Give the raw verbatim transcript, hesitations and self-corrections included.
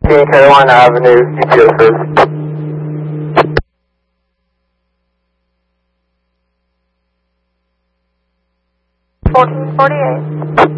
fifteen Carolina Avenue, U P S service. fourteen forty-eight.